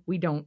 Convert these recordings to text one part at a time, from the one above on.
We don't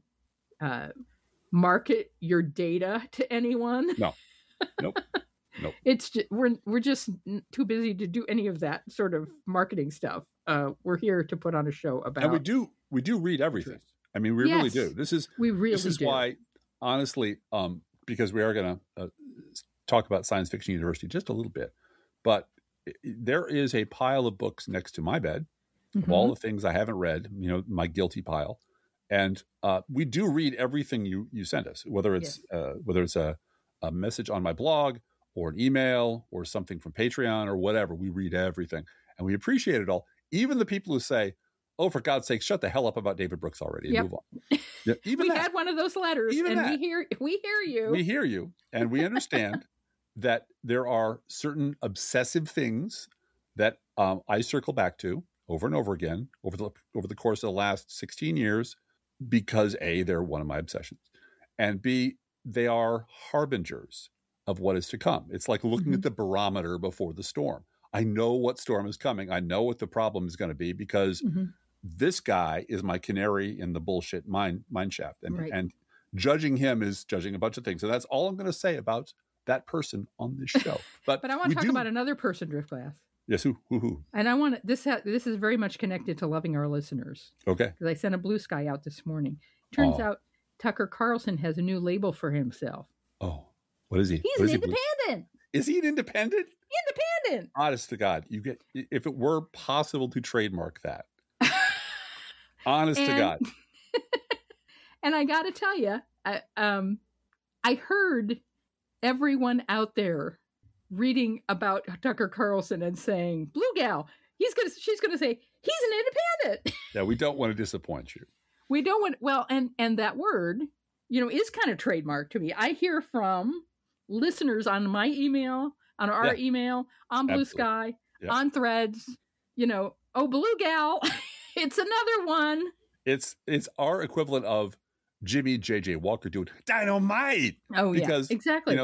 market your data to anyone. No. Nope. It's just, we're just too busy to do any of that sort of marketing stuff. We're here to put on a show about. And we do read everything. I mean, we really do. This is why, honestly, because we are going to talk about Science Fiction University just a little bit, but there is a pile of books next to my bed of all the things I haven't read. My guilty pile, and we do read everything you send us, whether it's a message on my blog, or an email, or something from Patreon, or whatever. We read everything, and we appreciate it all. Even the people who say, "Oh, for God's sake, shut the hell up about David Brooks already and move on." Yeah, even we had one of those letters, and we hear you. We hear you, and we understand that there are certain obsessive things that I circle back to over and over again over the course of the last 16 years, because A, they're one of my obsessions, and B, they are harbingers of what is to come. It's like looking at the barometer before the storm. I know what storm is coming. I know what the problem is going to be, because this guy is my canary in the bullshit mine shaft. And judging him is judging a bunch of things. So that's all I'm going to say about that person on this show. But I want to talk about another person, Driftglass. Yes, who? And I want this is very much connected to loving our listeners. Okay. Because I sent a blue sky out this morning. Turns out Tucker Carlson has a new label for himself. Oh. What is he? He's an independent. Is he an independent? Independent. Honest to God, if it were possible to trademark that. Honest to God. And I got to tell you, I heard everyone out there reading about Tucker Carlson and saying, "Blue gal, she's going to say he's an independent." Yeah, we don't want to disappoint you. We don't want. Well, and that word, is kind of trademarked to me. I hear from listeners on my email, on our email, on Blue Sky, on Threads, oh, Blue gal, it's another one. It's our equivalent of Jimmy J.J. Walker doing Dynamite. Oh, because, exactly.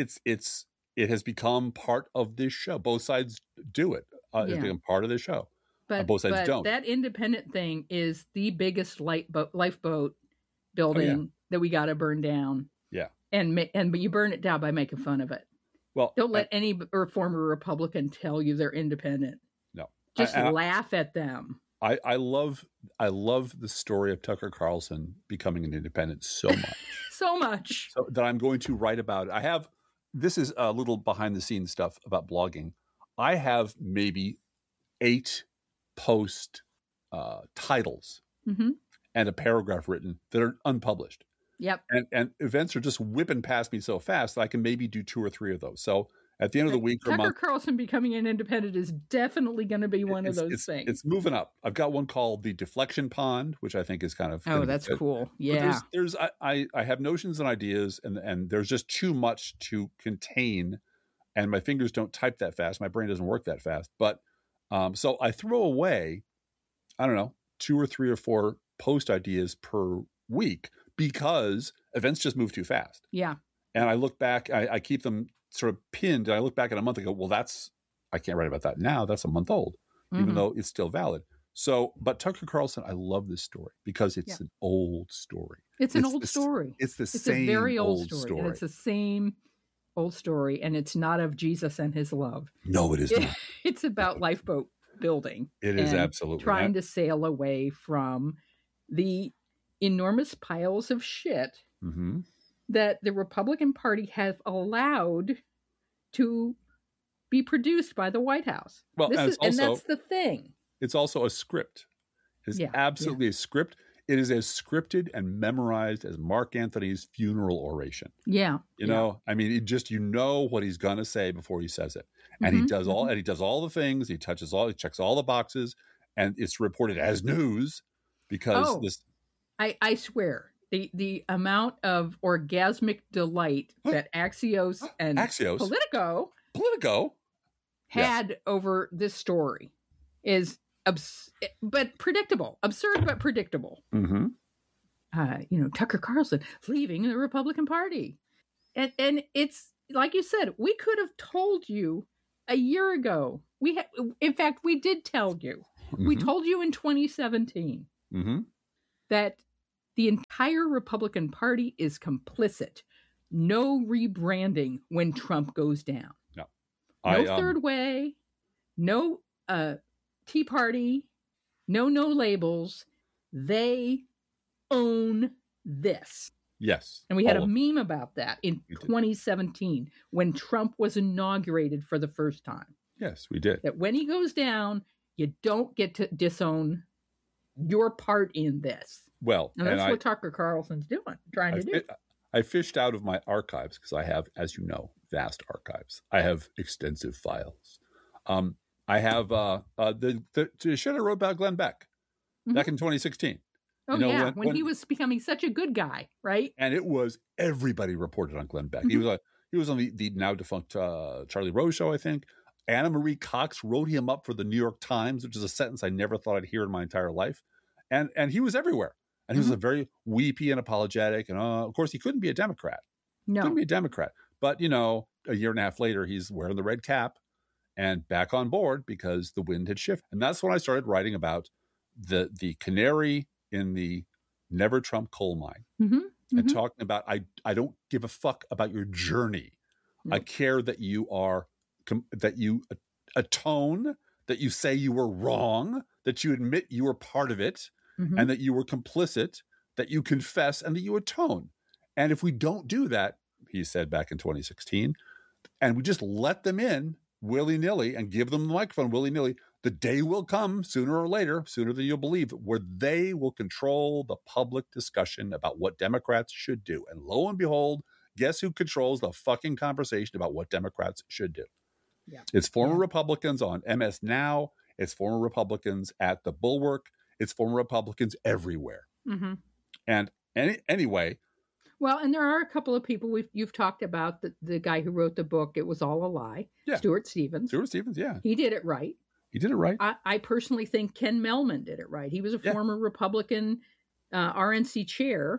It has become part of this show. Both sides do it. It's become part of the show. But both sides don't. That independent thing is the biggest lifeboat building that we got to burn down. Yeah. But you burn it down by making fun of it. Well, don't let any former Republican tell you they're independent. No, just laugh at them. I love the story of Tucker Carlson becoming an independent so much, so that I'm going to write about it. This is a little behind the scenes stuff about blogging. I have maybe 8 post titles and a paragraph written that are unpublished. Yep. And events are just whipping past me so fast that I can maybe do 2 or 3 of those. So at the end of the week or month, Tucker Carlson becoming an independent is definitely going to be one of those things. It's moving up. I've got one called The Deflection Pond, which I think is kind of that's cool. Yeah. But I have notions and ideas, and there's just too much to contain, and my fingers don't type that fast. My brain doesn't work that fast. But so I throw away, I don't know, 2 or 3 or 4 post ideas per week, because events just move too fast. Yeah. And I look back, I keep them sort of pinned, and I look back in a month and go, well, I can't write about that now. That's a month old, even though it's still valid. So, but Tucker Carlson, I love this story because it's an old story. It's an old story. It's a very old story. And it's the same old story, and it's not of Jesus and his love. No, it is not. It's about lifeboat building. It is absolutely. Trying to sail away from the enormous piles of shit that the Republican Party have allowed to be produced by the White House. Well, and that's the thing. It's also a script. It's absolutely a script. It is as scripted and memorized as Mark Anthony's funeral oration. Yeah. You know, I mean, what he's going to say before he says it. And he does all the things, he checks all the boxes, and it's reported as news because I swear, the amount of orgasmic delight that Axios and Politico had over this story is but predictable. Absurd, but predictable. Tucker Carlson leaving the Republican Party. And it's, like you said, we could have told you a year ago. In fact, we did tell you. We told you in 2017 that The entire Republican Party is complicit. No rebranding when Trump goes down. No third way. No Tea Party. No labels. They own this. Yes. And we had a meme about that in 2017 when Trump was inaugurated for the first time. Yes, we did. That when he goes down, you don't get to disown your part in this. Well, and that's what Tucker Carlson's trying to do. I fished out of my archives because I have, as you know, vast archives. I have extensive files. I have the shit I wrote about Glenn Beck back in 2016. Oh, when he was becoming such a good guy, right? And it was everybody reported on Glenn Beck. He was on the now defunct Charlie Rose show, I think. Anna Marie Cox wrote him up for the New York Times, which is a sentence I never thought I'd hear in my entire life. And he was everywhere. And he was a very weepy and apologetic. And of course, he couldn't be a Democrat. No. Couldn't be a Democrat. But, a year and a half later, he's wearing the red cap and back on board because the wind had shifted. And that's when I started writing about the canary in the Never Trump coal mine and talking about, I don't give a fuck about your journey. I care that you are, that you atone, that you say you were wrong, that you admit you were part of it, and that you were complicit, that you confess, and that you atone. And if we don't do that, he said back in 2016, and we just let them in willy-nilly and give them the microphone willy-nilly, the day will come sooner or later, sooner than you'll believe, where they will control the public discussion about what Democrats should do. And lo and behold, guess who controls the fucking conversation about what Democrats should do? Yeah. It's former Republicans on MS Now. It's former Republicans at the Bulwark. It's former Republicans everywhere. And anyway. Well, and there are a couple of people you've talked about, the guy who wrote the book, It Was All a Lie, Stuart Stevens. Stuart Stevens, yeah. He did it right. He did it right. I personally think Ken Mehlman did it right. He was a former Republican RNC chair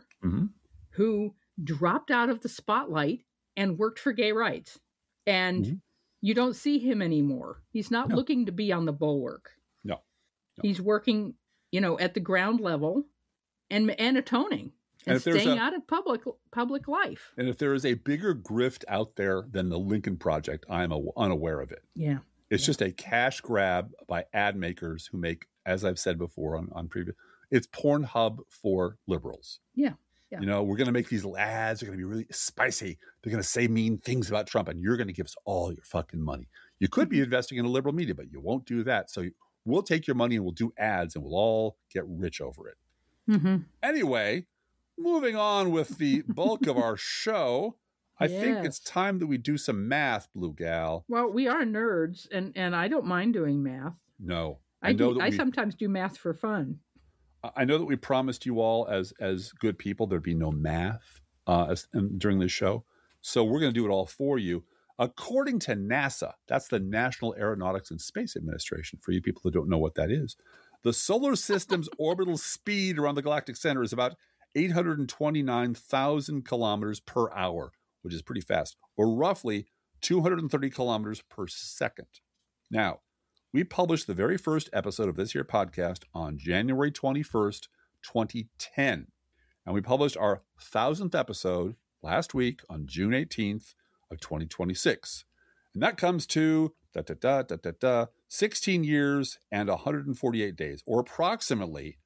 who dropped out of the spotlight and worked for gay rights. And you don't see him anymore. He's not looking to be on the Bulwark. No. He's working, at the ground level and atoning and staying out of public life. And if there is a bigger grift out there than the Lincoln Project, I'm unaware of it. Yeah. It's just a cash grab by ad makers who make, as I've said before on previous, it's Pornhub for liberals. Yeah. We're going to make these ads. They're going to be really spicy. They're going to say mean things about Trump, and you're going to give us all your fucking money. You could be investing in a liberal media, but you won't do that. So we'll take your money and we'll do ads, and we'll all get rich over it. Anyway, moving on with the bulk of our show. I think it's time that we do some math, Blue Gal. Well, we are nerds, and I don't mind doing math. No. I sometimes do math for fun. I know that we promised you all as good people there'd be no math during this show. So we're going to do it all for you. According to NASA, that's the National Aeronautics and Space Administration, for you people who don't know what that is, the solar system's orbital speed around the galactic center is about 829,000 kilometers per hour, which is pretty fast, or roughly 230 kilometers per second. Now, we published the very first episode of this here podcast on January 21st, 2010. And we published our 1,000th episode last week on June 18th of 2026. And that comes to 16 years and 148 days, or approximately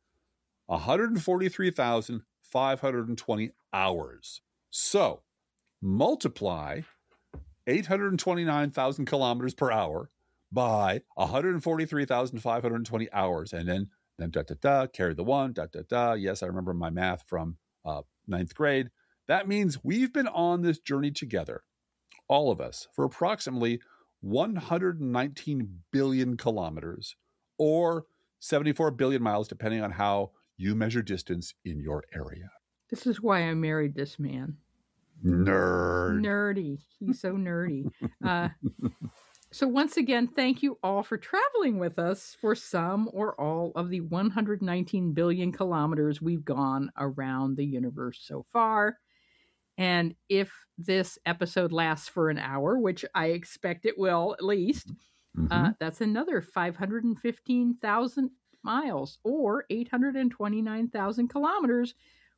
143,520 hours. So multiply 829,000 kilometers per hour by 143,520 hours, and then carry the one, Yes, I remember my math from ninth grade. That means we've been on this journey together, all of us, for approximately 119 billion kilometers, or 74 billion miles, depending on how you measure distance in your area. This is why I married this man. Nerdy. He's so nerdy. So once again, thank you all for traveling with us for some or all of the 119 billion kilometers we've gone around the universe so far. And if this episode lasts for an hour, which I expect it will at least, that's another 515,000 miles or 829,000 kilometers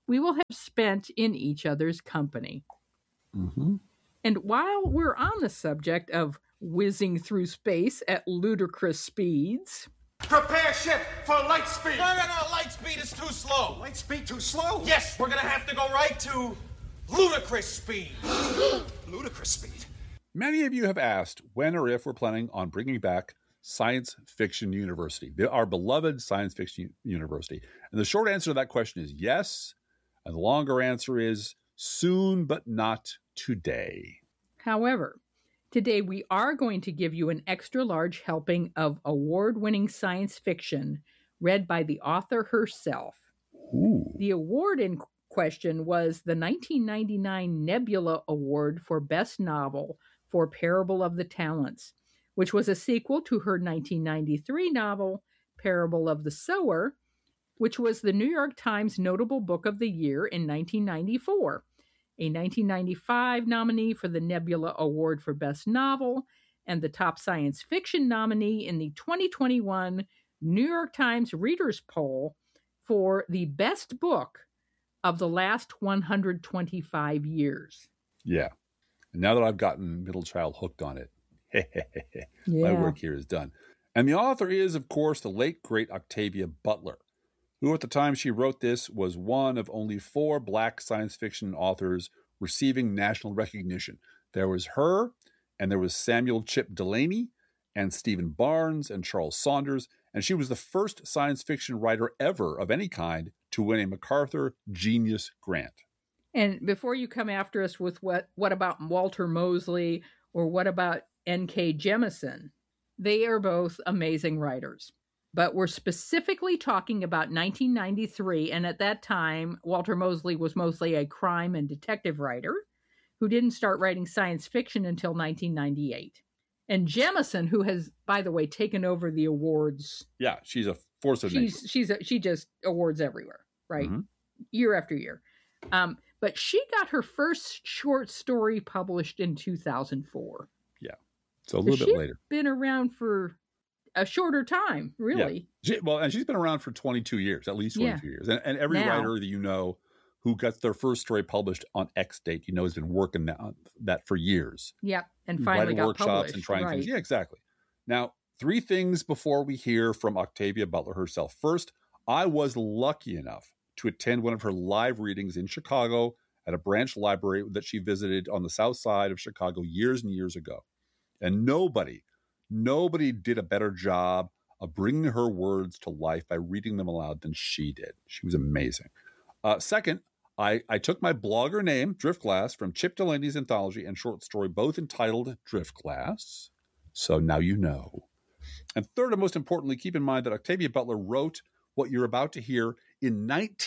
we will have spent in each other's company. Mm-hmm. And while we're on the subject of whizzing through space at ludicrous speeds... Prepare ship for light speed. No, light speed is too slow. Light speed too slow? Yes, we're going to have to go right to ludicrous speed. Ludicrous speed. Many of you have asked when or if we're planning on bringing back Science Fiction University, our beloved Science Fiction University. And the short answer to that question is yes. And the longer answer is soon, but not today. However, today we are going to give you an extra large helping of award-winning science fiction read by the author herself. Ooh. The award in question was the 1999 Nebula Award for Best Novel for Parable of the Talents, which was a sequel to her 1993 novel, Parable of the Sower, which was the New York Times Notable Book of the Year in 1994, a 1995 nominee for the Nebula Award for Best Novel, and the top science fiction nominee in the 2021 New York Times Readers' Poll for the best book of the last 125 years. Yeah. And now that I've gotten middle child hooked on it, Yeah. my work here is done. And the author is, of course, the late, great Octavia Butler, who at the time she wrote this was one of only 4 Black science fiction authors receiving national recognition. There was her, and there was Samuel Chip Delaney, and Stephen Barnes, and Charles Saunders, and she was the first science fiction writer ever of any kind to win a MacArthur Genius Grant. And before you come after us with what about Walter Mosley or what about N.K. Jemisin, they are both amazing writers. But we're specifically talking about 1993, and at that time, Walter Mosley was mostly a crime and detective writer who didn't start writing science fiction until 1998. And Jemisin, who has, by the way, taken over the awards. Yeah, she's a force of nature. She just awards everywhere, right? Mm-hmm. Year after year. But she got her first short story published in 2004. Yeah, so a little bit later. Been around for a shorter time, really. Yeah. And she's been around for 22 years, at least 22 years. And every writer that you know who got their first story published on X date, you know, has been working on that for years. Yep, and finally got workshops published. And trying right. things. Yeah, exactly. Now, 3 things before we hear from Octavia Butler herself. First, I was lucky enough to attend one of her live readings in Chicago at a branch library that she visited on the south side of Chicago years and years ago. And nobody did a better job of bringing her words to life by reading them aloud than she did. She was amazing. Second, I took my blogger name, Driftglass, from Chip Delaney's anthology and short story, both entitled Driftglass. So now you know. And third, and most importantly, keep in mind that Octavia Butler wrote what you're about to hear in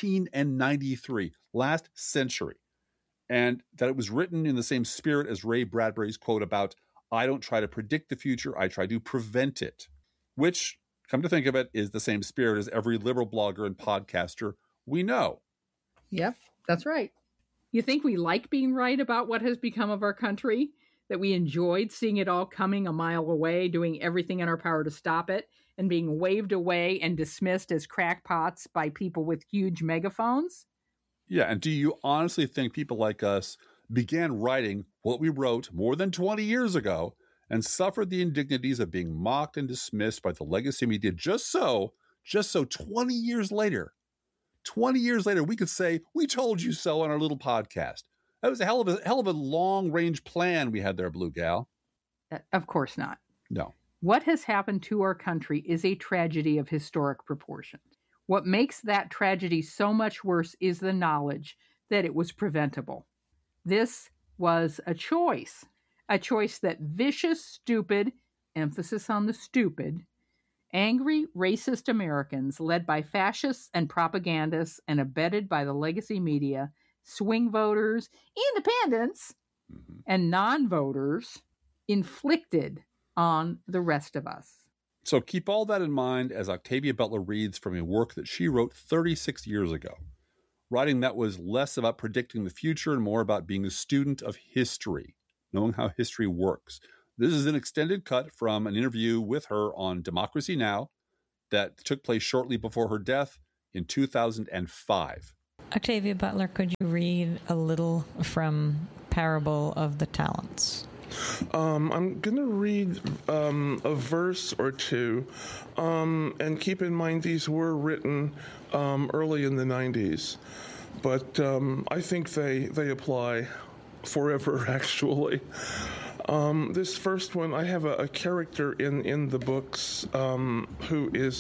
1993, last century. And that it was written in the same spirit as Ray Bradbury's quote about, I don't try to predict the future, I try to prevent it. Which, come to think of it, is the same spirit as every liberal blogger and podcaster we know. Yep, that's right. You think we like being right about what has become of our country? That we enjoyed seeing it all coming a mile away, doing everything in our power to stop it, and being waved away and dismissed as crackpots by people with huge megaphones? Yeah, and do you honestly think people like us began writing what we wrote more than 20 years ago and suffered the indignities of being mocked and dismissed by the legacy media just so 20 years later, we could say, we told you so on our little podcast. That was a hell of a long-range plan we had there, Blue Gal. Of course not. No. What has happened to our country is a tragedy of historic proportions. What makes that tragedy so much worse is the knowledge that it was preventable. This was a choice that vicious, stupid, emphasis on the stupid, angry, racist Americans led by fascists and propagandists and abetted by the legacy media, swing voters, independents, and non-voters inflicted on the rest of us. So keep all that in mind as Octavia Butler reads from a work that she wrote 36 years ago, writing that was less about predicting the future and more about being a student of history, knowing how history works. This is an extended cut from an interview with her on Democracy Now! That took place shortly before her death in 2005. Octavia Butler, could you read a little from Parable of the Talents? I'm going to read a verse or two, and keep in mind these were written early in the 90s, but I think they apply forever, actually. This first one, I have a character in the books who is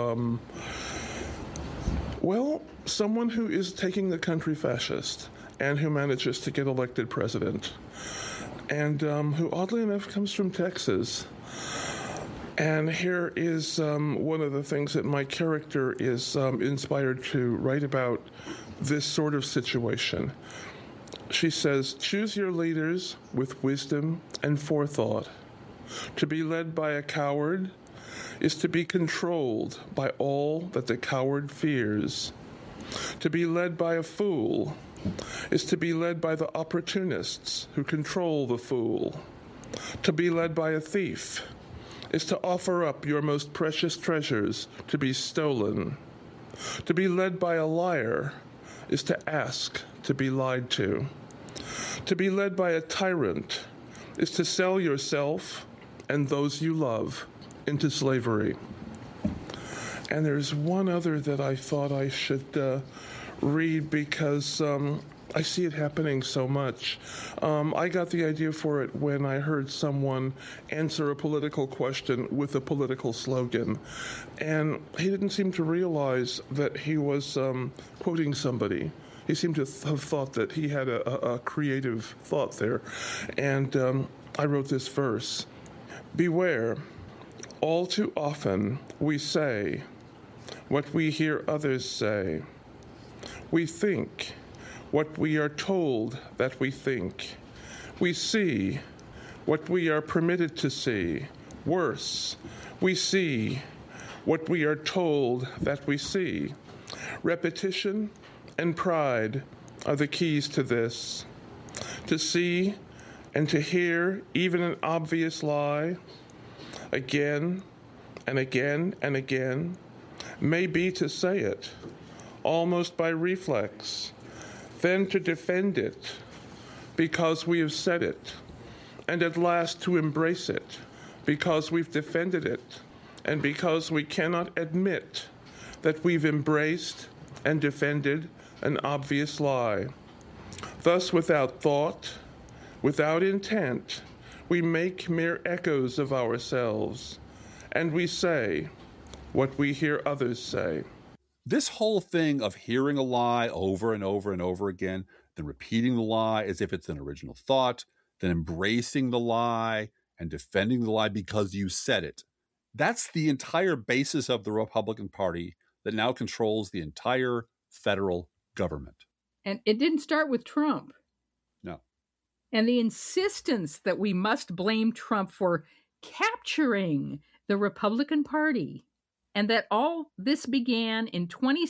someone who is taking the country fascist and who manages to get elected president, and who oddly enough comes from Texas. And here is one of the things that my character is inspired to write about this sort of situation. She says, "Choose your leaders with wisdom and forethought. To be led by a coward is to be controlled by all that the coward fears. To be led by a fool is to be led by the opportunists who control the fool. To be led by a thief is to offer up your most precious treasures to be stolen. To be led by a liar is to ask to be lied to. To be led by a tyrant is to sell yourself and those you love into slavery." And there's one other that I thought I should read because I see it happening so much. I got the idea for it when I heard someone answer a political question with a political slogan. And he didn't seem to realize that he was quoting somebody. He seemed to have thought that he had a creative thought there. And I wrote this verse. "Beware, all too often we say what we hear others say. We think what we are told that we think. We see what we are permitted to see. Worse, we see what we are told that we see. Repetition and pride are the keys to this. To see and to hear even an obvious lie again and again and again may be to say it, almost by reflex, then to defend it because we have said it, and at last to embrace it because we've defended it, and because we cannot admit that we've embraced and defended an obvious lie. Thus, without thought, without intent, we make mere echoes of ourselves, and we say what we hear others say." This whole thing of hearing a lie over and over and over again, then repeating the lie as if it's an original thought, then embracing the lie and defending the lie because you said it. That's the entire basis of the Republican Party that now controls the entire federal government. And it didn't start with Trump. No. And the insistence that we must blame Trump for capturing the Republican Party and that all this began in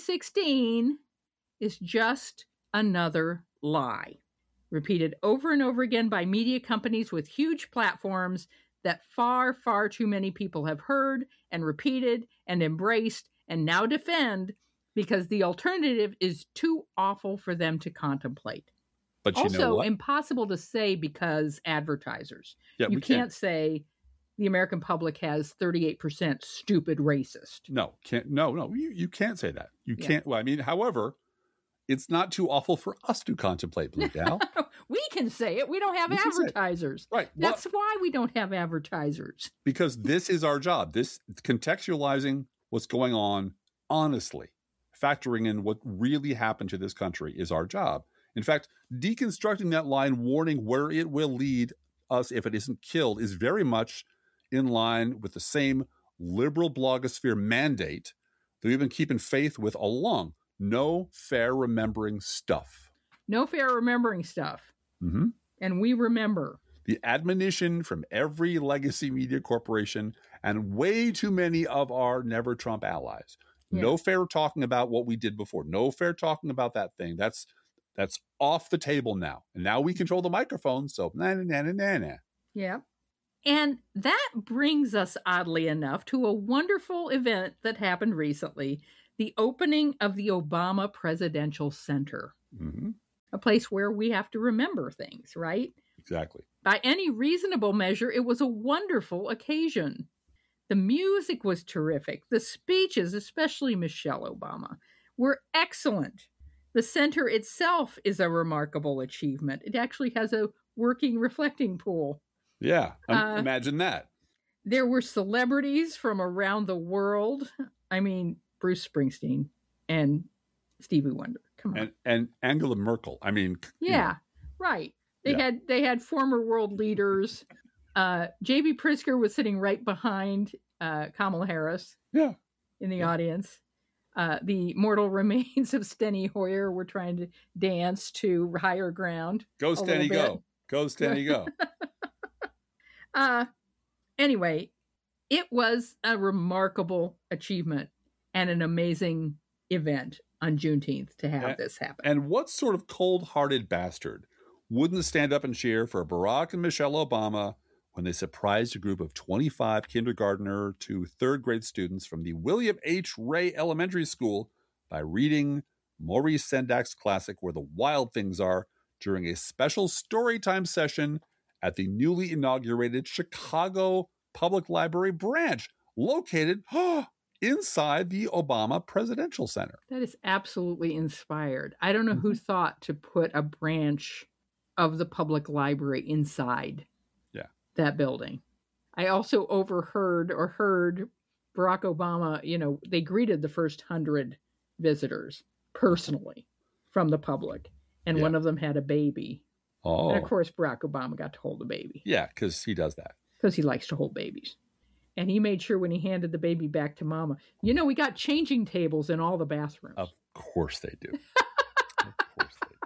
2016 is just another lie, repeated over and over again by media companies with huge platforms that far, far too many people have heard and repeated and embraced and now defend because the alternative is too awful for them to contemplate. But you also, know what? Impossible to say because advertisers. Yeah, you can't say the American public has 38% stupid racist. No, you can't say that. You can't. Well, I mean, however, it's not too awful for us to contemplate, Blue Gal. We can say it. We don't have advertisers. Right. That's why we don't have advertisers. Because this is our job. This contextualizing what's going on honestly, factoring in what really happened to this country is our job. In fact, deconstructing that line, warning where it will lead us if it isn't killed, is very much in line with the same liberal blogosphere mandate that we've been keeping faith with all along. No fair remembering stuff. No fair remembering stuff. Mm-hmm. And we remember. The admonition from every legacy media corporation and way too many of our Never Trump allies. Yeah. No fair talking about what we did before. No fair talking about that thing. That's off the table now. And now we control the microphone, so na. Yeah. And that brings us, oddly enough, to a wonderful event that happened recently the opening of the Obama Presidential Center, a place where we have to remember things, right? Exactly. By any reasonable measure, it was a wonderful occasion. The music was terrific. The speeches, especially Michelle Obama, were excellent. The center itself is a remarkable achievement. It actually has a working reflecting pool. Yeah, imagine that. There were celebrities from around the world. I mean, Bruce Springsteen and Stevie Wonder. Come on. And Angela Merkel. I mean, yeah, right. They had former world leaders. J.B. Pritzker was sitting right behind Kamala Harris. Yeah. In the audience. The mortal remains of Steny Hoyer were trying to dance to Higher Ground. Go, Steny, go. Go, Steny, go. Anyway, it was a remarkable achievement and an amazing event on Juneteenth to have this happen. And what sort of cold-hearted bastard wouldn't stand up and cheer for Barack and Michelle Obama when they surprised a group of 25 kindergartner to third grade students from the William H. Ray Elementary School by reading Maurice Sendak's classic Where the Wild Things Are during a special storytime session at the newly inaugurated Chicago Public Library branch, located inside the Obama Presidential Center. That is absolutely inspired. I don't know who thought to put a branch of the public library inside that building. I also heard Barack Obama, they greeted the first 100 visitors personally from the public. And one of them had a baby. Oh. And of course, Barack Obama got to hold the baby. Yeah, because he does that. Because he likes to hold babies. And he made sure when he handed the baby back to Mama, we got changing tables in all the bathrooms. Of course they do. Of course they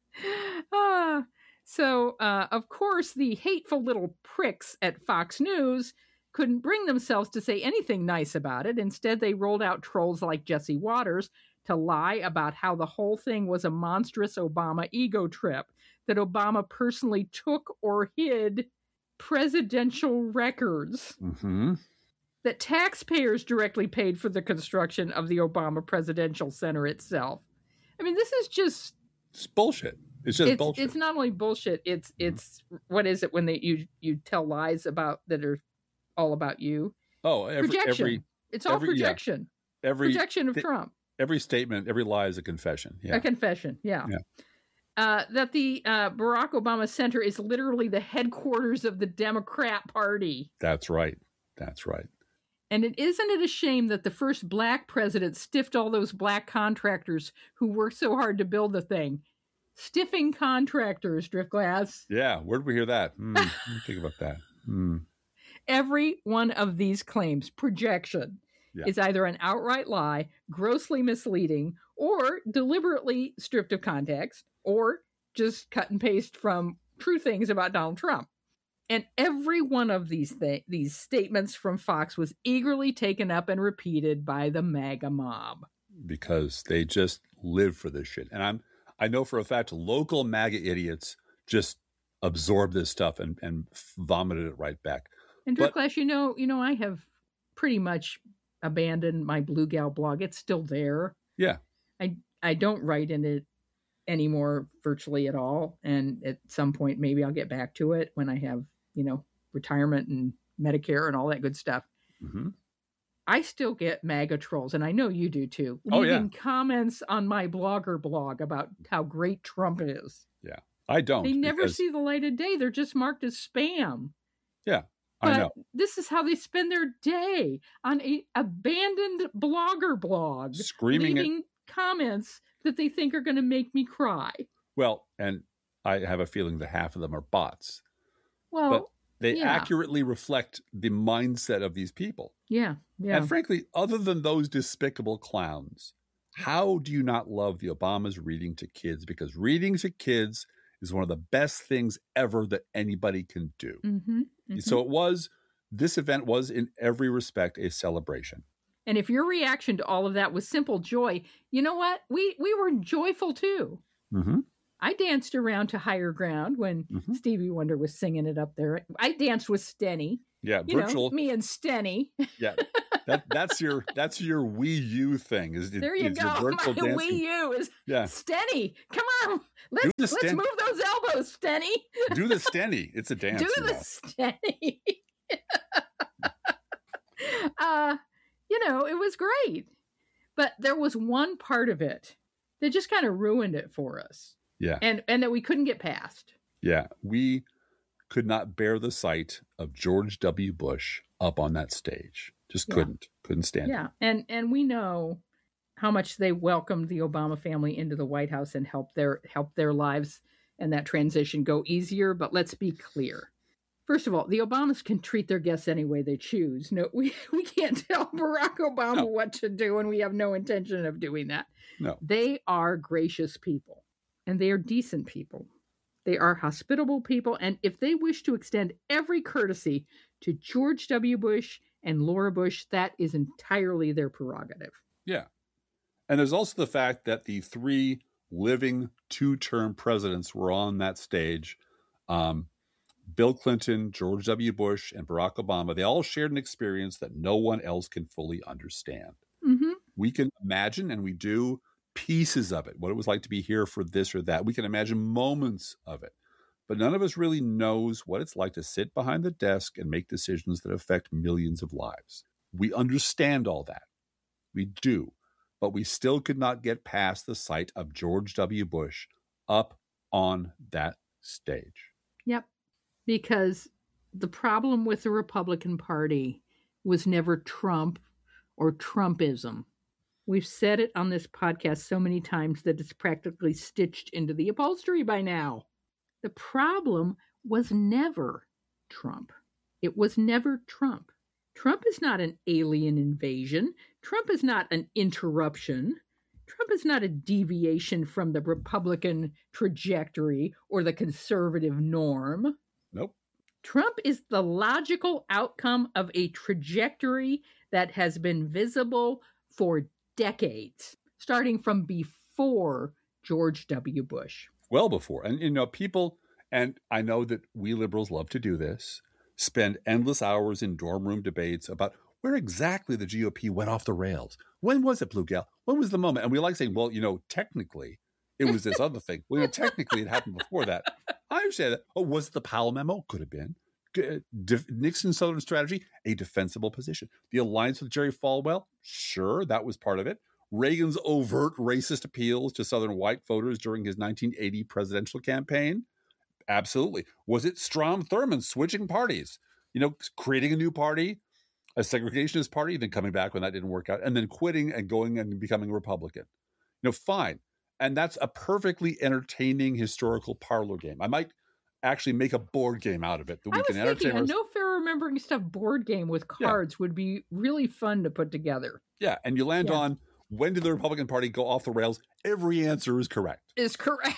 do. So, of course, the hateful little pricks at Fox News couldn't bring themselves to say anything nice about it. Instead, they rolled out trolls like Jesse Waters to lie about how the whole thing was a monstrous Obama ego trip, that Obama personally took or hid presidential records, that taxpayers directly paid for the construction of the Obama Presidential Center itself. I mean, this is just... It's bullshit. It's just bullshit. It's not only bullshit. It's what is it when you tell lies about that are all about you? Oh, projection. It's all projection. Yeah. Projection of Trump. Every statement, every lie is a confession. Yeah. A confession. Yeah. That the Barack Obama Center is literally the headquarters of the Democrat Party. That's right. That's right. And isn't it a shame that the first black president stiffed all those black contractors who worked so hard to build the thing? Stiffing contractors, Driftglass. Yeah, where did we hear that? Let me think about that. Every one of these claims, projection, is either an outright lie, grossly misleading, or deliberately stripped of context, or just cut and paste from true things about Donald Trump. And every one of these statements from Fox was eagerly taken up and repeated by the MAGA mob. Because they just live for this shit. And I know for a fact local MAGA idiots just absorb this stuff and vomited it right back. And Driftglass, I have pretty much abandoned my Blue Gal blog. It's still there. Yeah. I don't write in it anymore virtually at all. And at some point, maybe I'll get back to it when I have, retirement and Medicare and all that good stuff. Mm-hmm. I still get MAGA trolls, and I know you do too, leaving comments on my blogger blog about how great Trump is. Yeah, I don't. They never see the light of day. They're just marked as spam. Yeah, but I know. This is how they spend their day, on a abandoned blogger blog, leaving comments that they think are going to make me cry. Well, and I have a feeling that half of them are bots. Well, but they accurately reflect the mindset of these people. Yeah, yeah. And frankly, other than those despicable clowns, how do you not love the Obamas reading to kids? Because reading to kids is one of the best things ever that anybody can do. Mm-hmm, mm-hmm. So this event was in every respect a celebration. And if your reaction to all of that was simple joy, you know what? We were joyful too. Mm-hmm. I danced around to Higher Ground when Stevie Wonder was singing it up there. I danced with Steny. Yeah, virtual. Me and Steny. Yeah, That's your Wii U thing. There you go. My Wii U is Stenny. Come on, let's move those elbows, Stenny. Do the Stenny. It's a dance. Do the Stenny. It was great, but there was one part of it that just kind of ruined it for us. Yeah, and that we couldn't get past. Yeah, we could not bear the sight of George W. Bush up on that stage. Just couldn't stand it. Yeah, and we know how much they welcomed the Obama family into the White House and helped their lives and that transition go easier. But let's be clear. First of all, the Obamas can treat their guests any way they choose. No, we can't tell Barack Obama what to do, and we have no intention of doing that. No. They are gracious people, and they are decent people. They are hospitable people, and if they wish to extend every courtesy to George W. Bush and Laura Bush, that is entirely their prerogative. Yeah. And there's also the fact that the 3 living 2-term presidents were on that stage. Bill Clinton, George W. Bush, and Barack Obama, they all shared an experience that no one else can fully understand. Mm-hmm. We can imagine, and we do, pieces of it, what it was like to be here for this or that. We can imagine moments of it. But none of us really knows what it's like to sit behind the desk and make decisions that affect millions of lives. We understand all that. We do. But we still could not get past the sight of George W. Bush up on that stage. Yep. Because the problem with the Republican Party was never Trump or Trumpism. We've said it on this podcast so many times that it's practically stitched into the upholstery by now. The problem was never Trump. It was never Trump. Trump is not an alien invasion. Trump is not an interruption. Trump is not a deviation from the Republican trajectory or the conservative norm. Nope. Trump is the logical outcome of a trajectory that has been visible for decades, starting from before George W. Bush. Well before. And, people, and I know that we liberals love to do this, spend endless hours in dorm room debates about where exactly the GOP went off the rails. When was it, Blue Gal? When was the moment? And we like saying, well, technically it was this other thing. Well, technically it happened before that. I understand that. Oh, was it the Powell memo? Could have been. Nixon's Southern strategy, a defensible position. The alliance with Jerry Falwell, sure, that was part of it. Reagan's overt racist appeals to Southern white voters during his 1980 presidential campaign, absolutely. Was it Strom Thurmond switching parties? Creating a new party, a segregationist party, then coming back when that didn't work out, and then quitting and going and becoming a Republican. Fine. And that's a perfectly entertaining historical parlor game. I might actually make a board game out of it that we can entertain. A No Fair Remembering Stuff board game with cards would be really fun to put together. Yeah, and you land on, when did the Republican Party go off the rails? Every answer is correct. Is correct.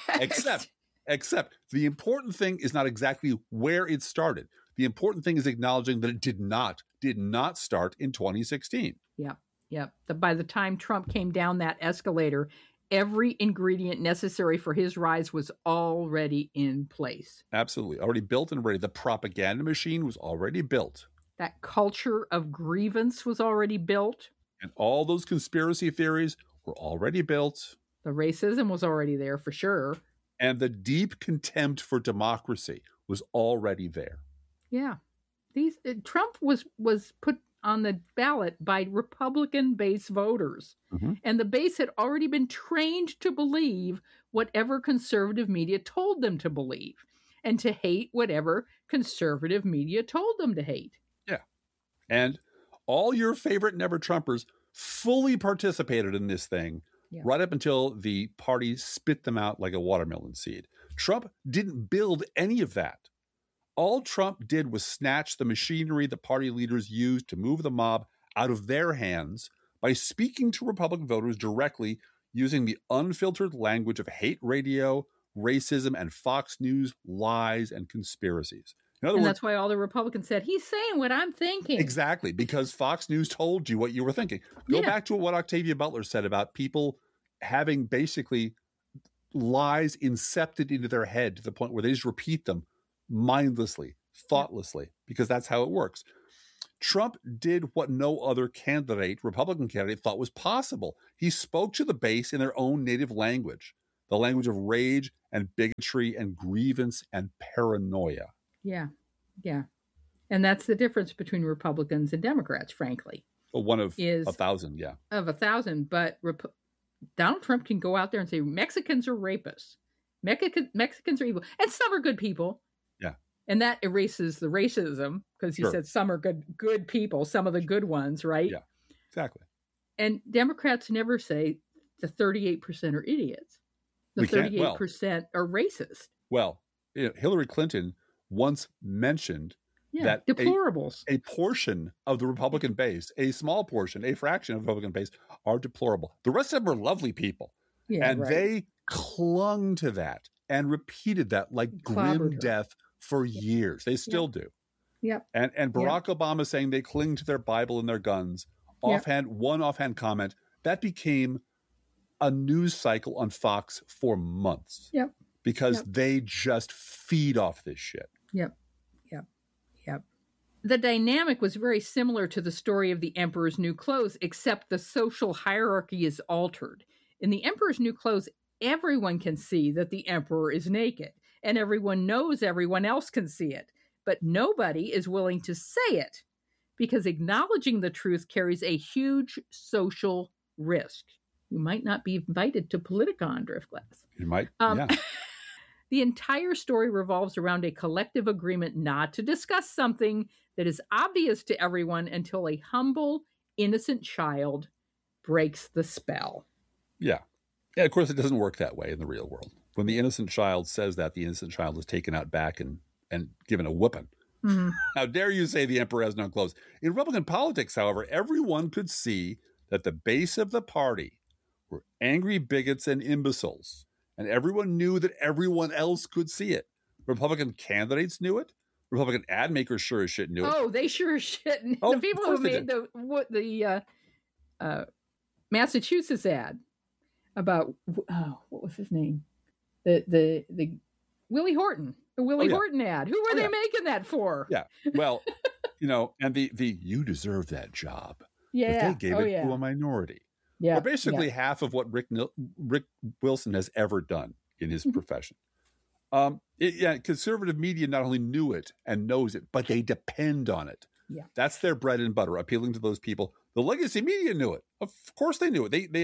Except the important thing is not exactly where it started. The important thing is acknowledging that it did not start in 2016. Yep. By the time Trump came down that escalator, every ingredient necessary for his rise was already in place. Absolutely. Already built and ready. The propaganda machine was already built. That culture of grievance was already built. And all those conspiracy theories were already built. The racism was already there for sure. And the deep contempt for democracy was already there. Yeah. Trump was put on the ballot by Republican base voters. Mm-hmm. And the base had already been trained to believe whatever conservative media told them to believe and to hate whatever conservative media told them to hate. Yeah. And all your favorite Never Trumpers fully participated in this thing right up until the party spit them out like a watermelon seed. Trump didn't build any of that. All Trump did was snatch the machinery the party leaders used to move the mob out of their hands by speaking to Republican voters directly using the unfiltered language of hate radio, racism, and Fox News lies and conspiracies. In other words, that's why all the Republicans said, he's saying what I'm thinking. Exactly, because Fox News told you what you were thinking. Go back to what Octavia Butler said about people having basically lies incepted into their head to the point where they just repeat them mindlessly, thoughtlessly, because that's how it works. Trump did what no other Republican candidate, thought was possible. He spoke to the base in their own native language, the language of rage and bigotry and grievance and paranoia. Yeah. And that's the difference between Republicans and Democrats, frankly. Well, one of 1,000, yeah. Of 1,000, but Donald Trump can go out there and say Mexicans are rapists. Mexicans are evil. And some are good people. Yeah. And that erases the racism because he said some are good people, some of the good ones, right? Yeah, exactly. And Democrats never say the 38% are idiots. The 38% are racist. Well, Hillary Clinton once mentioned that deplorables. A portion of the Republican base, a small portion, a fraction of the Republican base are deplorable. The rest of them are lovely people. Yeah, and they clung to that and repeated that like grim death for years. They still do. Yep. And Barack Obama saying they cling to their Bible and their guns. One offhand comment, that became a news cycle on Fox for months. Yep. Because they just feed off this shit. Yep. The dynamic was very similar to the story of the Emperor's New Clothes, except the social hierarchy is altered. In the Emperor's New Clothes, everyone can see that the emperor is naked, and everyone knows everyone else can see it, but nobody is willing to say it because acknowledging the truth carries a huge social risk. You might not be invited to Politicon, Driftglass. You might, yeah. The entire story revolves around a collective agreement not to discuss something that is obvious to everyone until a humble, innocent child breaks the spell. Yeah. Yeah, of course, it doesn't work that way in the real world. When the innocent child says that, the innocent child is taken out back and given a whooping. Mm-hmm. How dare you say the emperor has no clothes? In Republican politics, however, everyone could see that the base of the party were angry bigots and imbeciles. And everyone knew that everyone else could see it. Republican candidates knew it. Republican ad makers sure as shit knew it. Oh, they sure as shit. The people who made the Massachusetts ad about what was his name? The Willie Horton. The Willie Horton ad. Who were they making that for? Yeah. Well, and the you deserve that job. Yeah. But they gave it to a minority. Yeah. Or basically half of what Rick Wilson has ever done in his profession. Conservative media not only knew it and knows it, but they depend on it. Yeah. That's their bread and butter, appealing to those people. The legacy media knew it. Of course they knew it. They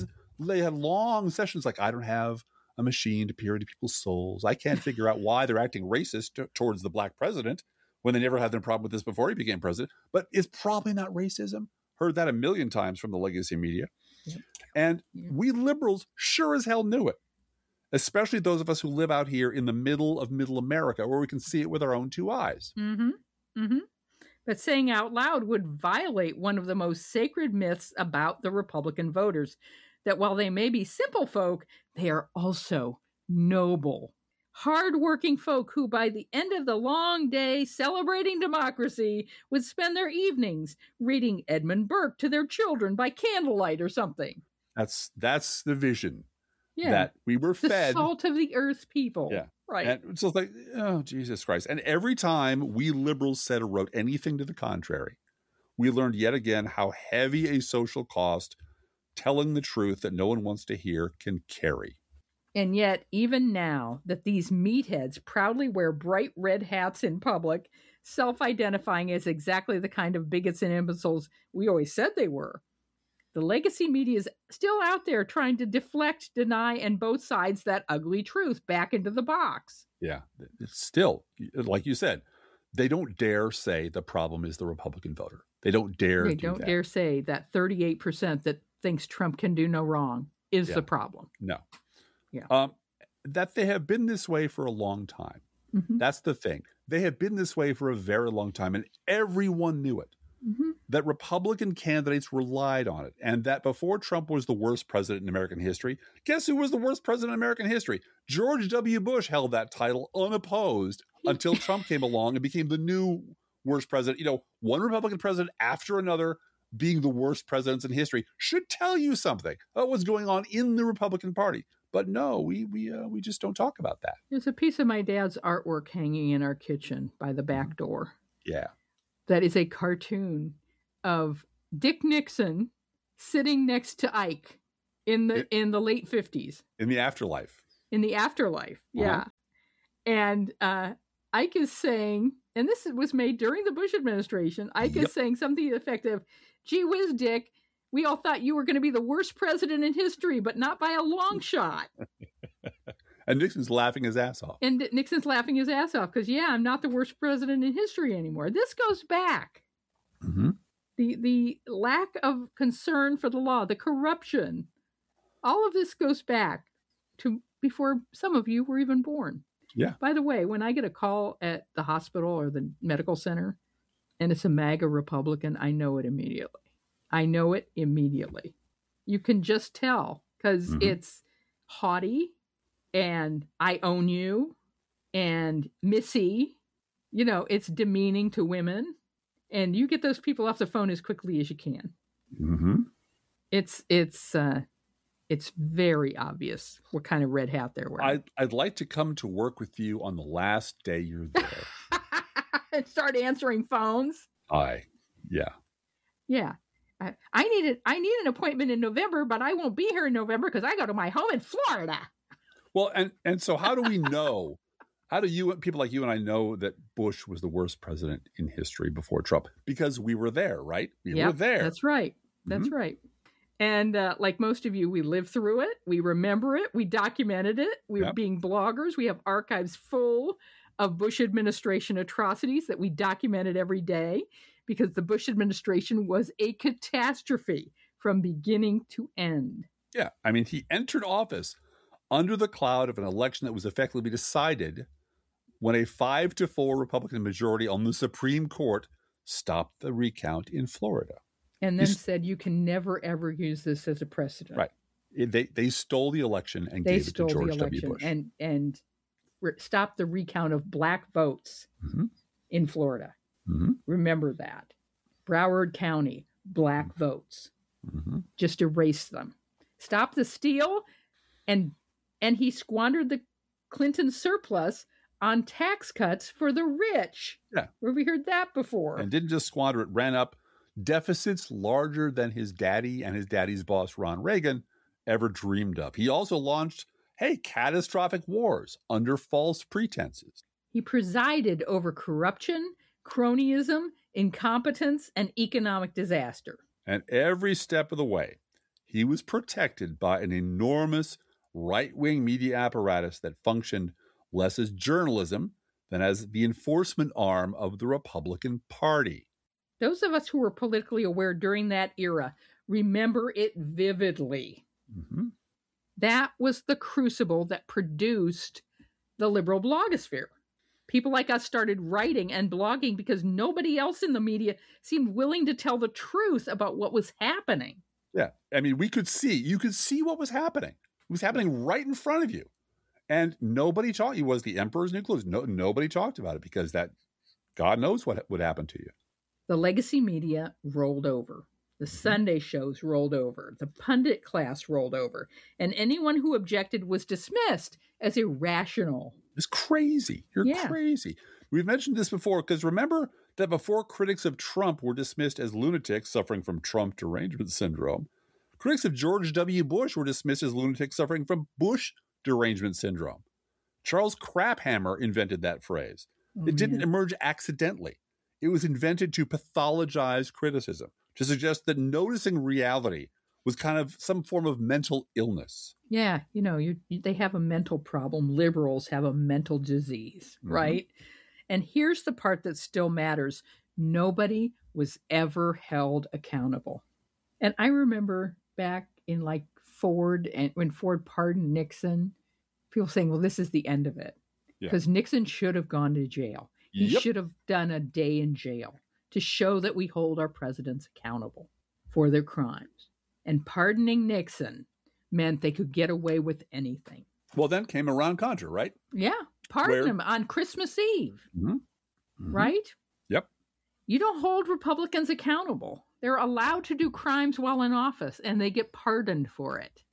had long sessions like, I don't have a machine to peer into people's souls. I can't figure out why they're acting racist towards the black president when they never had a problem with this before he became president. But it's probably not racism. Heard that a million times from the legacy media. Yep. And we liberals sure as hell knew it, especially those of us who live out here in the middle of middle America where we can see it with our own two eyes. Mm-hmm. Mm-hmm. But saying out loud would violate one of the most sacred myths about the Republican voters, that while they may be simple folk, they are also noble, hard-working folk who, by the end of the long day celebrating democracy, would spend their evenings reading Edmund Burke to their children by candlelight or something. That's the vision that we were fed. The salt of the earth people. Yeah. Right. And so it's like, oh, Jesus Christ. And every time we liberals said or wrote anything to the contrary, we learned yet again how heavy a social cost telling the truth that no one wants to hear can carry. And yet, even now that these meatheads proudly wear bright red hats in public, self-identifying as exactly the kind of bigots and imbeciles we always said they were, the legacy media is still out there trying to deflect, deny, and both sides that ugly truth back into the box. Yeah, it's still, like you said, they don't dare say the problem is the Republican voter. They don't dare dare say that 38% that thinks Trump can do no wrong is the problem. No. Yeah. That they have been this way for a long time. Mm-hmm. That's the thing. They have been this way for a very long time, and everyone knew it. Mm-hmm. That Republican candidates relied on it, and that before Trump was the worst president in American history, guess who was the worst president in American history? George W. Bush held that title unopposed until Trump came along and became the new worst president. One Republican president after another being the worst presidents in history should tell you something about what's going on in the Republican Party. But no, we just don't talk about that. There's a piece of my dad's artwork hanging in our kitchen by the back door. Yeah. that is a cartoon of Dick Nixon sitting next to Ike in the late 50s. In the afterlife. In the afterlife, yeah. And Ike is saying, and this was made during the Bush administration, Ike is saying something to the effect of, gee whiz, Dick, we all thought you were going to be the worst president in history, but not by a long shot. And Nixon's laughing his ass off. And Nixon's laughing his ass off because, I'm not the worst president in history anymore. This goes back. Mm-hmm. The lack of concern for the law, the corruption, all of this goes back to before some of you were even born. Yeah. By the way, when I get a call at the hospital or the medical center and it's a MAGA Republican, I know it immediately. You can just tell because it's haughty and I own you and Missy, it's demeaning to women. And you get those people off the phone as quickly as you can. Mm-hmm. It's very obvious what kind of red hat they're wearing. I'd like to come to work with you on the last day you're there. And start answering phones. Yeah. I need an appointment in November, but I won't be here in November because I go to my home in Florida. Well, and so how do we know? How do you, people like you and I, know that Bush was the worst president in history before Trump? Because we were there, right? We were there. That's right. That's right. And like most of you, we lived through it. We remember it. We documented it. We were being bloggers. We have archives full of Bush administration atrocities that we documented every day because the Bush administration was a catastrophe from beginning to end. Yeah. I mean, he entered office under the cloud of an election that was effectively decided when a 5-4 Republican majority on the Supreme Court stopped the recount in Florida. And then said, you can never, ever use this as a precedent. Right. They stole the election and gave it to George W. Bush. And stopped the recount of black votes in Florida. Mm-hmm. Remember that. Broward County, black votes. Mm-hmm. Just erase them. Stop the steal. And he squandered the Clinton surplus on tax cuts for the rich. Yeah. Where we heard that before. And didn't just squander it, ran up deficits larger than his daddy and his daddy's boss, Ron Reagan, ever dreamed of. He also launched, catastrophic wars under false pretenses. He presided over corruption, cronyism, incompetence, and economic disaster. And every step of the way, he was protected by an enormous right-wing media apparatus that functioned less as journalism than as the enforcement arm of the Republican Party. Those of us who were politically aware during that era remember it vividly. Mm-hmm. That was the crucible that produced the liberal blogosphere. People like us started writing and blogging because nobody else in the media seemed willing to tell the truth about what was happening. Yeah. I mean, you could see what was happening. It was happening right in front of you. And nobody talked. It was the emperor's new clothes. Nobody talked about it because God knows what would happen to you. The legacy media rolled over. The Sunday shows rolled over. The pundit class rolled over. And anyone who objected was dismissed as irrational. It's crazy. You're crazy. We've mentioned this before because remember that before critics of Trump were dismissed as lunatics suffering from Trump derangement syndrome, critics of George W. Bush were dismissed as lunatics suffering from Bush derangement syndrome. Charles Craphammer invented that phrase. It didn't emerge accidentally. It was invented to pathologize criticism, to suggest that noticing reality was kind of some form of mental illness. Yeah, they have a mental problem. Liberals have a mental disease, right? And here's the part that still matters. Nobody was ever held accountable. And I remember back in Ford, and when Ford pardoned Nixon, people saying, well, this is the end of it. Because Nixon should have gone to jail. He should have done a day in jail to show that we hold our presidents accountable for their crimes. And pardoning Nixon meant they could get away with anything. Well, then came Iran-Contra, right? Yeah. Pardon him on Christmas Eve. Right? Yep. You don't hold Republicans accountable. They're allowed to do crimes while in office, and they get pardoned for it.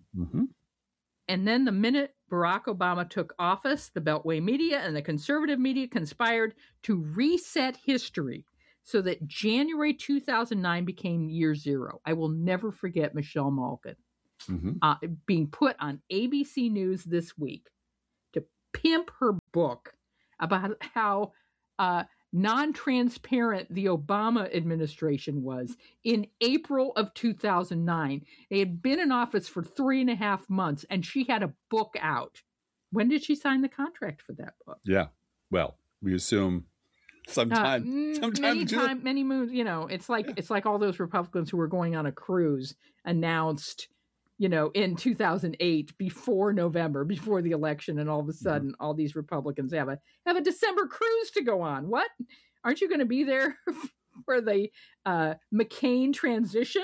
And then the minute Barack Obama took office, the Beltway media and the conservative media conspired to reset history so that January 2009 became year zero. I will never forget Michelle Malkin being put on ABC News this week to pimp her book about how non-transparent the Obama administration was in April of 2009. They had been in office for 3.5 months, and she had a book out. When did she sign the contract for that book? Yeah. Well, we assume sometime many moons. You know, it's like all those Republicans who were going on a cruise announced, you know, in 2008 before November, before the election, and all of a sudden all these Republicans have a December cruise to go on. What? Aren't you going to be there for the McCain transition?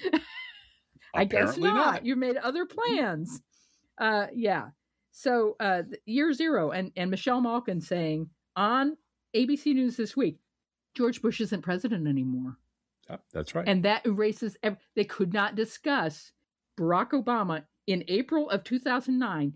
I guess not. You made other plans. Yeah. So year zero, and Michelle Malkin saying on ABC News this week, George Bush isn't president anymore. Yeah, that's right. And that erases, they could not discuss Barack Obama in April of 2009,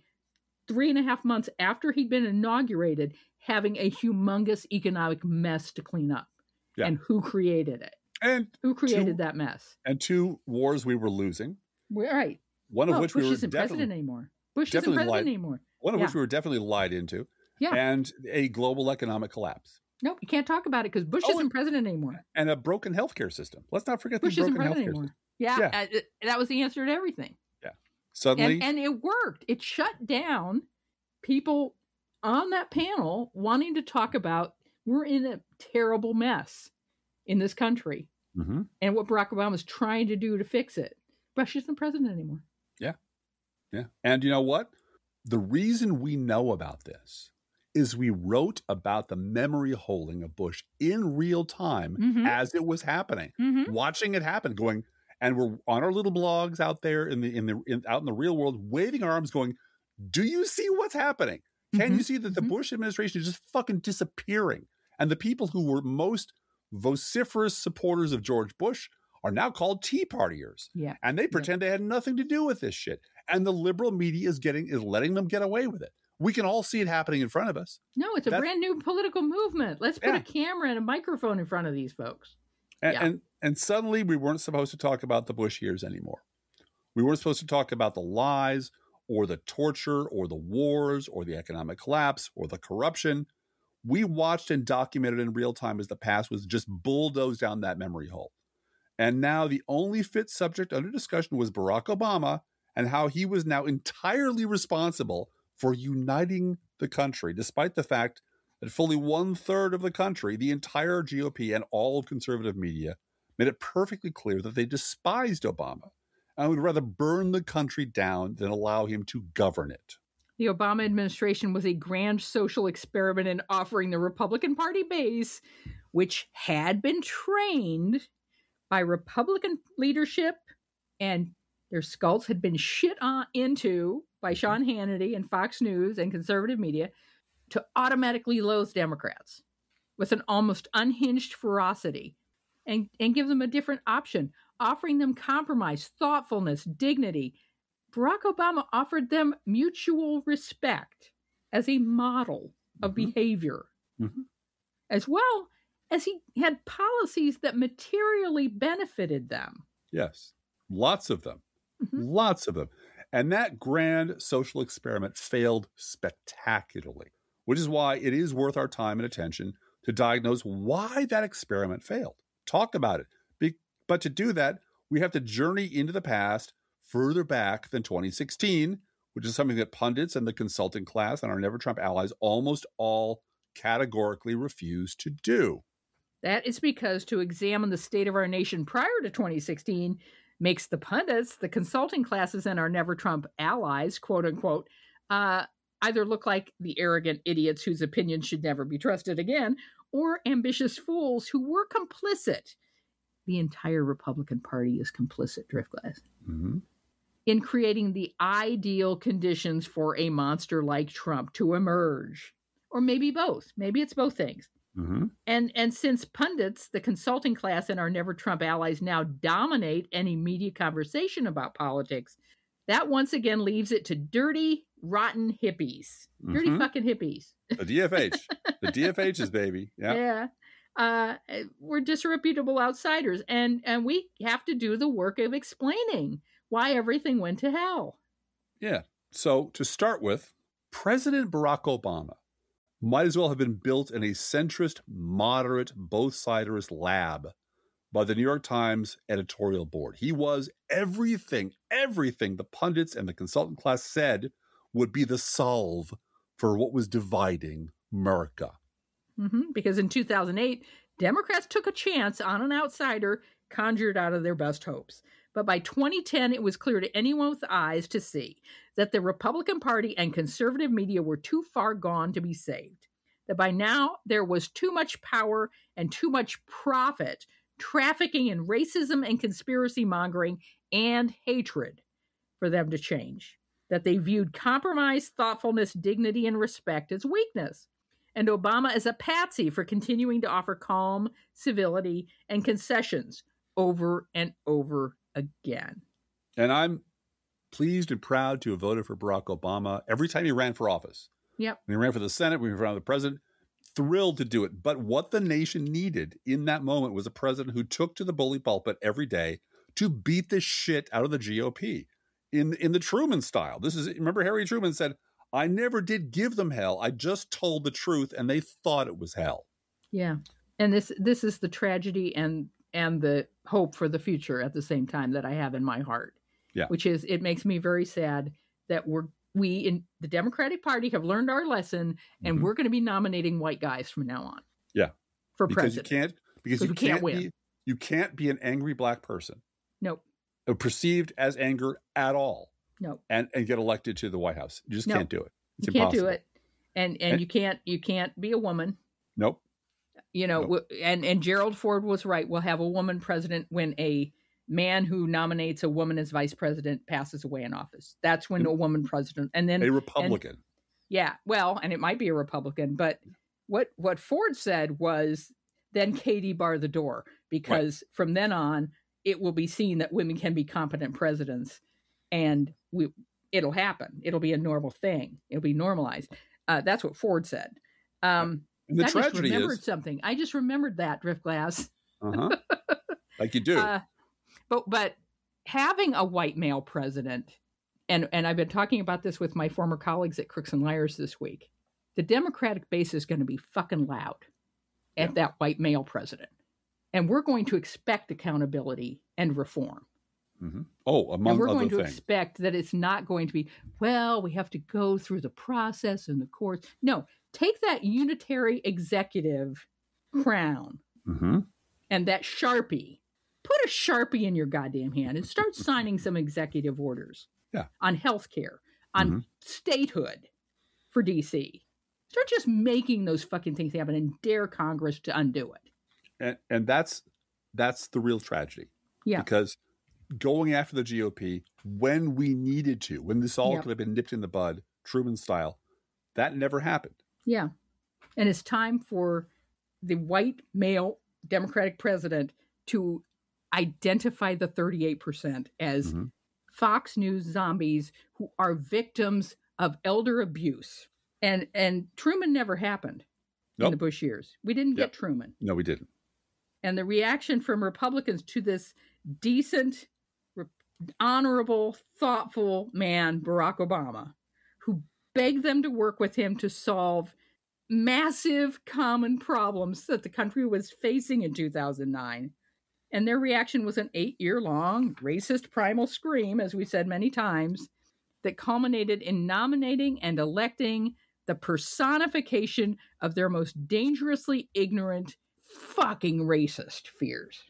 3.5 months after he'd been inaugurated, having a humongous economic mess to clean up. Yeah. And who created it? And who created that mess? And 2 wars we were losing. Right. One of which Bush we were isn't president anymore. Bush isn't president anymore. One of which we were definitely lied into. Yeah. And a global economic collapse. Nope, you can't talk about it because Bush isn't president anymore. And a broken healthcare system. Let's not forget Bush the broken isn't healthcare anymore. system. Yeah. That was the answer to everything. Yeah. Suddenly. And it worked. It shut down people on that panel wanting to talk about we're in a terrible mess in this country and what Barack Obama is trying to do to fix it. Bush isn't president anymore. Yeah. Yeah. And you know what? The reason we know about this is we wrote about the memory holding of Bush in real time as it was happening, watching it happen, going, and we're on our little blogs out there out in the real world, waving our arms, going, "Do you see what's happening? Can you see that the Bush administration is just fucking disappearing?" And the people who were most vociferous supporters of George Bush are now called Tea Partiers. Yeah. And they pretend they had nothing to do with this shit. And the liberal media is letting them get away with it. We can all see it happening in front of us. No, it's a brand new political movement. Let's put a camera and a microphone in front of these folks. And suddenly we weren't supposed to talk about the Bush years anymore. We weren't supposed to talk about the lies or the torture or the wars or the economic collapse or the corruption. We watched and documented in real time as the past was just bulldozed down that memory hole. And now the only fit subject under discussion was Barack Obama and how he was now entirely responsible for uniting the country, despite the fact that fully 1/3 of the country, the entire GOP and all of conservative media, made it perfectly clear that they despised Obama and would rather burn the country down than allow him to govern it. The Obama administration was a grand social experiment in offering the Republican Party base, which had been trained by Republican leadership and their skulls had been shit into by Sean Hannity and Fox News and conservative media to automatically loathe Democrats with an almost unhinged ferocity and give them a different option, offering them compromise, thoughtfulness, dignity. Barack Obama offered them mutual respect as a model of behavior, as well as he had policies that materially benefited them. Yes, lots of them. Lots of them. And that grand social experiment failed spectacularly, which is why it is worth our time and attention to diagnose why that experiment failed. Talk about it. But to do that, we have to journey into the past further back than 2016, which is something that pundits and the consulting class and our Never Trump allies almost all categorically refuse to do. That is because to examine the state of our nation prior to 2016 makes the pundits, the consulting classes, and our Never Trump allies, quote unquote, either look like the arrogant idiots whose opinions should never be trusted again, or ambitious fools who were complicit. The entire Republican Party is complicit, Driftglass, in creating the ideal conditions for a monster like Trump to emerge. Or maybe both. Maybe it's both things. And since pundits, the consulting class, and our Never Trump allies now dominate any media conversation about politics, that once again leaves it to dirty, rotten hippies. Dirty fucking hippies. The DFH. The DFHs, baby. Yeah. were disreputable outsiders. And we have to do the work of explaining why everything went to hell. Yeah. So to start with, President Barack Obama might as well have been built in a centrist, moderate, both-siders lab by the New York Times editorial board. He was everything the pundits and the consultant class said would be the solve for what was dividing America. Mm-hmm. Because in 2008, Democrats took a chance on an outsider conjured out of their best hopes. But by 2010, it was clear to anyone with eyes to see that the Republican Party and conservative media were too far gone to be saved. That by now, there was too much power and too much profit trafficking in racism and conspiracy mongering and hatred for them to change. That they viewed compromise, thoughtfulness, dignity, and respect as weakness. And Obama as a patsy for continuing to offer calm, civility, and concessions over and over again. And I'm pleased and proud to have voted for Barack Obama every time he ran for office. Yep. When he ran for the Senate, when he ran for the president, thrilled to do it. But what the nation needed in that moment was a president who took to the bully pulpit every day to beat the shit out of the GOP in the Truman style. Remember Harry Truman said, I never did give them hell. I just told the truth and they thought it was hell. Yeah. And this is the tragedy and the hope for the future at the same time that I have in my heart. Yeah. Which is, it makes me very sad that we in the Democratic Party have learned our lesson and we're going to be nominating white guys from now on. Yeah. For because president. You can't win. You can't be an angry black person. Nope. Or perceived as anger at all. Nope. And get elected to the White House. You just can't do it. It's you impossible. Can't do it. And you can't be a woman. Nope. You know, nope. and Gerald Ford was right. We'll have a woman president when a man who nominates a woman as vice president passes away in office. That's when a woman president, and then a Republican. And it might be a Republican, but what Ford said was then Katie bar the door, because from then on it will be seen that women can be competent presidents, and it'll happen. It'll be a normal thing. It'll be normalized. That's what Ford said. The tragedy is something. I just remembered that, Driftglass. Like you do. But having a white male president, and I've been talking about this with my former colleagues at Crooks and Liars this week, the Democratic base is going to be fucking loud at that white male president. And we're going to expect accountability and reform. Mm-hmm. Oh, among other things. And we're going to expect that it's not going to be, well, we have to go through the process and the courts. No, take that unitary executive crown and that Sharpie. Put a Sharpie in your goddamn hand and start signing some executive orders on healthcare, on statehood for DC. Start just making those fucking things happen and dare Congress to undo it. And that's the real tragedy. Yeah. Because going after the GOP when we needed to, when this all could have been nipped in the bud, Truman style, that never happened. Yeah. And it's time for the white male Democratic president to identify the 38% as Fox News zombies who are victims of elder abuse. And Truman never happened in the Bush years. We didn't get Truman. No, we didn't. And the reaction from Republicans to this decent, honorable, thoughtful man, Barack Obama, who begged them to work with him to solve massive common problems that the country was facing in 2009. And their reaction was an 8-year-long racist primal scream, as we said many times, that culminated in nominating and electing the personification of their most dangerously ignorant, fucking racist fears.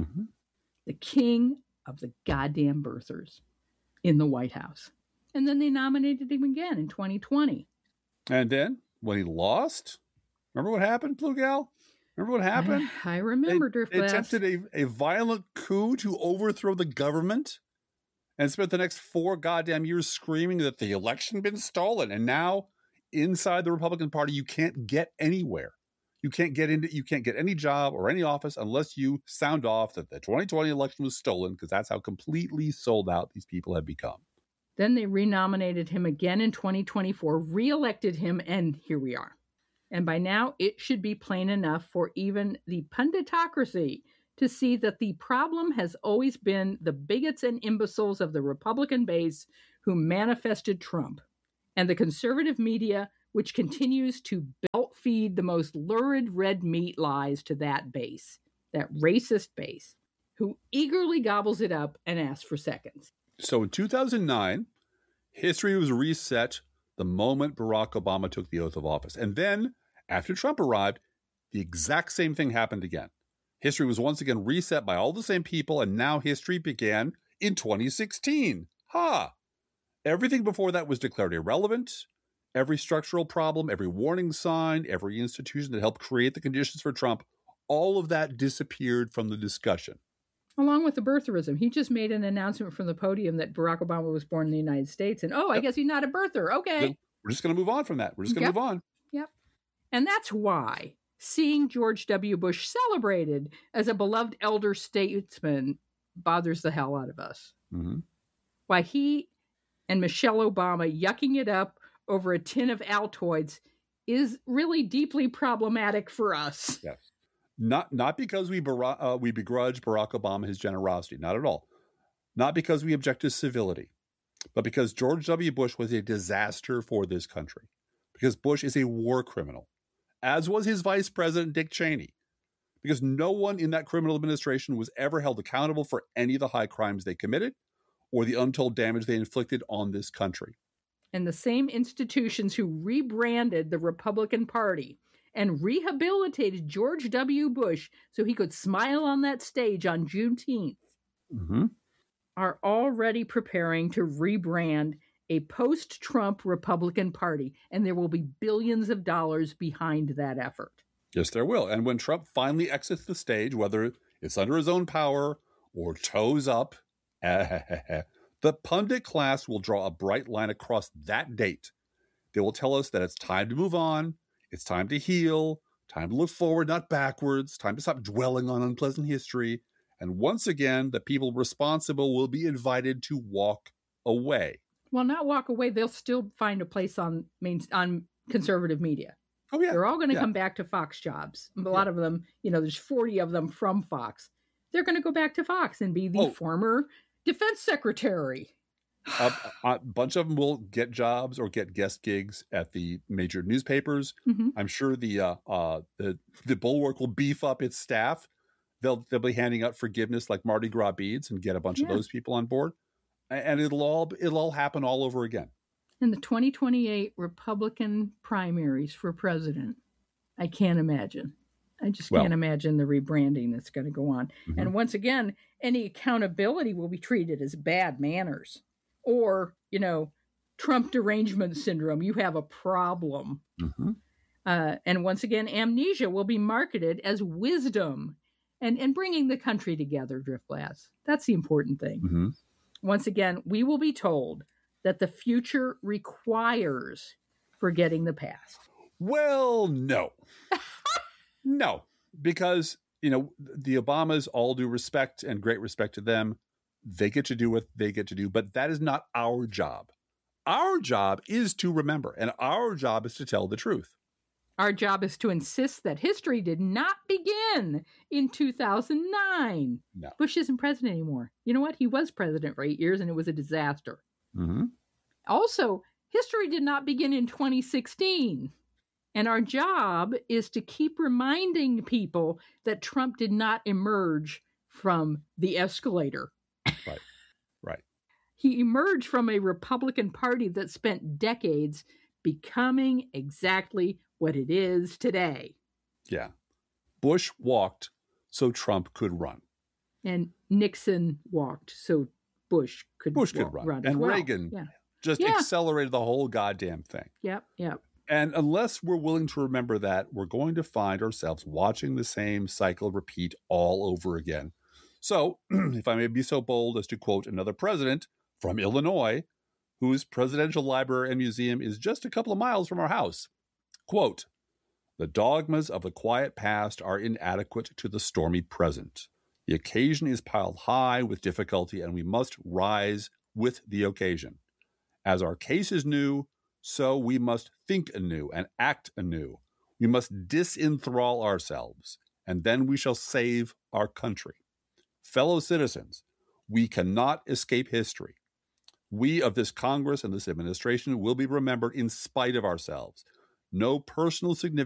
The king of the goddamn birthers in the White House. And then they nominated him again in 2020. And then when he lost, remember what happened, Blue Gal? Remember what happened? I remember, Driftglass. They attempted a violent coup to overthrow the government and spent the next 4 goddamn years screaming that the election had been stolen. And now inside the Republican Party, you can't get anywhere. You can't get any job or any office unless you sound off that the 2020 election was stolen, because that's how completely sold out these people have become. Then they renominated him again in 2024, reelected him, and here we are. And by now, it should be plain enough for even the punditocracy to see that the problem has always been the bigots and imbeciles of the Republican base who manifested Trump, and the conservative media, which continues to belt feed the most lurid red meat lies to that base, that racist base, who eagerly gobbles it up and asks for seconds. So in 2009, history was reset the moment Barack Obama took the oath of office. And then, after Trump arrived, the exact same thing happened again. History was once again reset by all the same people, and now history began in 2016. Everything before that was declared irrelevant. Every structural problem, every warning sign, every institution that helped create the conditions for Trump, all of that disappeared from the discussion. Along with the birtherism. He just made an announcement from the podium that Barack Obama was born in the United States. And, I guess he's not a birther. Okay. Then we're just going to move on from that. We're just going to move on. Yep. And that's why seeing George W. Bush celebrated as a beloved elder statesman bothers the hell out of us. Mm-hmm. Why he and Michelle Obama yucking it up over a tin of Altoids is really deeply problematic for us. Yes. Not because we begrudge Barack Obama his generosity, not at all. Not because we object to civility, but because George W. Bush was a disaster for this country. Because Bush is a war criminal, as was his vice president, Dick Cheney. Because no one in that criminal administration was ever held accountable for any of the high crimes they committed or the untold damage they inflicted on this country. And the same institutions who rebranded the Republican Party and rehabilitated George W. Bush so he could smile on that stage on Juneteenth, are already preparing to rebrand a post-Trump Republican Party, and there will be billions of dollars behind that effort. Yes, there will. And when Trump finally exits the stage, whether it's under his own power or toes up, the pundit class will draw a bright line across that date. They will tell us that it's time to move on. It's time to heal, time to look forward, not backwards, time to stop dwelling on unpleasant history. And once again, the people responsible will be invited to walk away. Well, not walk away. They'll still find a place on conservative media. Oh, yeah. They're all going to come back to Fox jobs. A lot of them, there's 40 of them from Fox. They're going to go back to Fox and be the former defense secretary. A bunch of them will get jobs or get guest gigs at the major newspapers. Mm-hmm. I'm sure the Bulwark will beef up its staff. They'll be handing out forgiveness like Mardi Gras beads and get a bunch of those people on board. And it'll all happen all over again. In the 2028 Republican primaries for president, I can't imagine. I just can't imagine the rebranding that's going to go on. Mm-hmm. And once again, any accountability will be treated as bad manners. Or, Trump derangement syndrome. You have a problem. Mm-hmm. And once again, amnesia will be marketed as wisdom and bringing the country together, Driftglass. That's the important thing. Mm-hmm. Once again, we will be told that the future requires forgetting the past. Well, no. No, because, the Obamas, all due respect and great respect to them, they get to do what they get to do, but that is not our job. Our job is to remember, and our job is to tell the truth. Our job is to insist that history did not begin in 2009. No. Bush isn't president anymore. You know what? He was president for 8 years, and it was a disaster. Mm-hmm. Also, history did not begin in 2016. And our job is to keep reminding people that Trump did not emerge from the escalator. Right. He emerged from a Republican Party that spent decades becoming exactly what it is today. Yeah. Bush walked so Trump could run. And Nixon walked so Bush could run. And Reagan just accelerated the whole goddamn thing. Yep. And unless we're willing to remember that, we're going to find ourselves watching the same cycle repeat all over again. So, if I may be so bold as to quote another president from Illinois, whose presidential library and museum is just a couple of miles from our house, quote, "The dogmas of the quiet past are inadequate to the stormy present. The occasion is piled high with difficulty, and we must rise with the occasion. As our case is new, so we must think anew and act anew. We must disenthrall ourselves, and then we shall save our country. Fellow citizens, we cannot escape history. We of this Congress and this administration will be remembered in spite of ourselves. No personal significance